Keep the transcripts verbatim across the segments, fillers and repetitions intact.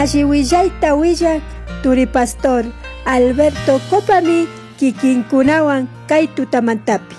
Ashiwillaita willak Turi Pastor Alberto Copami kikinkunawan kay tutamantapi.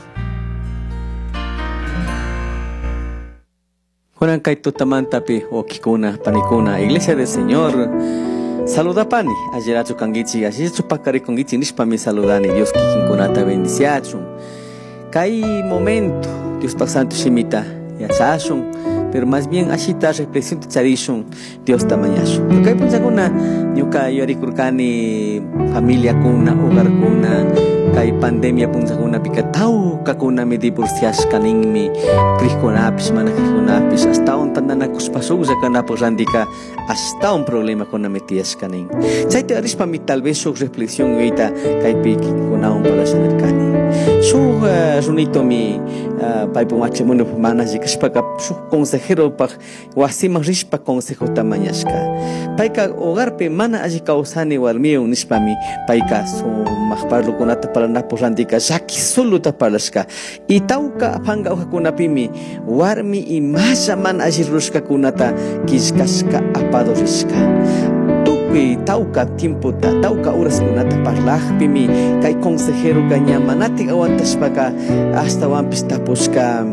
Kunan kay tutamantapi o kikuna panikuna Iglesia del Señor. Saluda pani, ayerachu kangichi, ayerachu pakari kangichi nishpami saludani Dios kikinkunata bendiciachun. Kay momento Dios pa santo shimita yachashun, pero más bien ashita reflexión charishun Dios tamañashun. Pero kay punchakuna nyuka yorikurkani familia kuna, hogar kuna, kay pandemia punchakuna pikatau kakuna mi divorciashkaninmi krihkunapis mana krihkunapis hasta un tananakuspasuklla kanapo randika hasta un problema kuna metiashkanin. Chayta arishpami tal vez shuk reflexión yoita kaypi kikunawan parashanirkani. Shuk runito mi paypun matrimonio mana llegashpaka shuk consejero pa wasiman rishpa consejo tamañashka. Payka hogarpi mana alli kawsani warmiwan nishpami payka sumaqparlukunata paranapo randika llaki suluta parlashka. Y tawka apanga uhakunapimi warmi imalla mana alli rushkakunata kishkashka apadorishka. Tukuy tawka tiemputa tawka horaskunata parlaqpimi kay consejero ñamanatik awantashpaka hasta wampis tapushka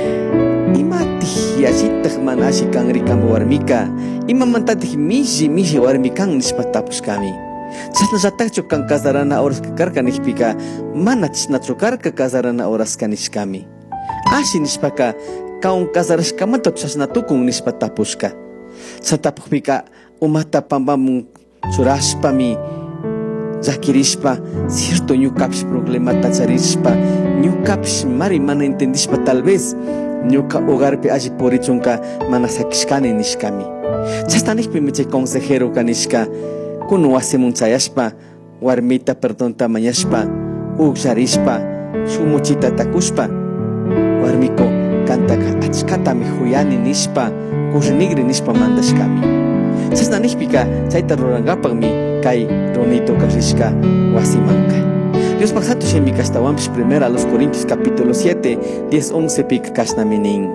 imatij yallitaq mana alli kanri kanpa warmika imamantatij mishi mishi warmi kan nishpa tapushkami. Chasna llatakchu kan kasarana horaska karka nishpika mana chasnachu karka kasarana horaska nishkami. Ashi nishpaka kaun kasarashkamanta chasna tukun nishpa tapushka. Satapukpika umata pambamun churashpami llakirishpa cierto ñukapish problemata charishpa ñukapish mari mana entendishpa tal vez ñuka hogarpi alli purichunka mana sakishkani nishkami. Chastanishpimi chay consejero kanishka kunan wasimun chayashpa warmita perdonta mañashpa uqllarishpa shuk muchita takushpa warmiko kantaka achkatami huyani nishpa kurrinigri nishpa mandashkami. Chasnanishpika chayta rurangapanmi kay ronito karishka wasimanka. Dios Santo shemi kashtawanpish primera a los Corintios capítulo siete, diez, once pika kashnaminin.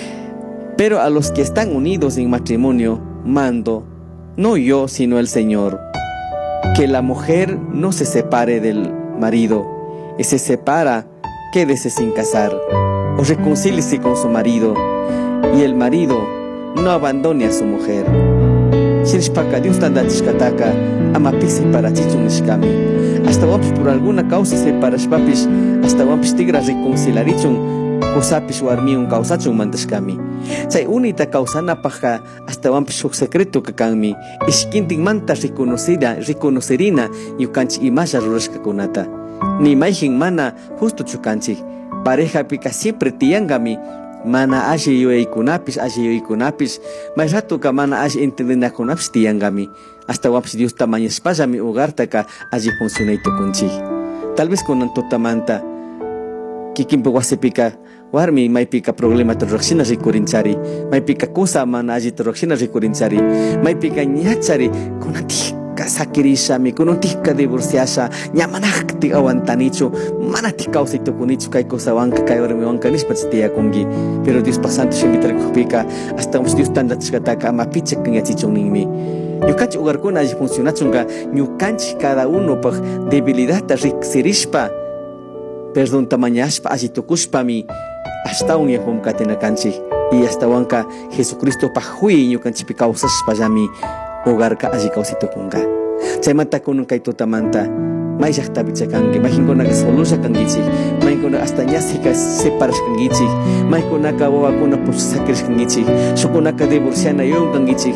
Pero a los que están unidos en matrimonio mando, no yo sino el Señor, que la mujer no se separe del marido, y se separa, quédese sin casar, o reconcíliese con su marido, y el marido no abandone a su mujer. Shirishpaka Dios tanda chishkataka amapisi para chichunishkami. Hasta wampis por alguna causa separashpapish, hasta wampis tigra reconciliarichun kusapish warmiun causachun mandashkami. Chay unita causanapaka hasta wampis shuk secreto kakanmi ishkintin manta reconocida reconocerina yukanchik imasha rurashkakunata. Ni mayjin mana justo chukanchik pareja pika siempre tiyangami mana alli yuyaykunapish alli yuyaykunapish may ratuka mana alli entendinakunapish tiyangami hasta wampis Dios tamañashpalla mi hogartaka alli funcionaytukunchik. Tal vez kunan tutamanta kikinpa wasipika warmi maypika problemata ruraqshina rikurinchari, maypika kusa mana allita ruraqshina rikurinchari, maypika ñachari kunantika sakirishami, kunantika divorciasha, ñamanaqti awantanichu, manati kawsaytukunichu kay kusawanka kay warmiwanka nishpa tiyakunki. Pero Dios Santo shimitarikukpika hasta Dios tandachishkataka amapicha kanyachichunninmi. Ñukanchik hogarkuna alli funcionachunka ñukanchik cada uno paq debilidadta riqsirishpa perdón tamañashpa alli tukushpami hasta un yahum katenakanchik y hasta wanka Jesucristo pahui ñukanchikpi kawsashpallami hogarka alli kawsitukunka. Chaymanta kunan kay tutamanta may llaqtapi chakanki, mayjinkunaka solusha kankichik, mayjinkunaka hasta ñasika separashkankichik, mayjinkunaka wawakuna pusasakirishkankichik, shukunaka divorciana yuyun kankichik.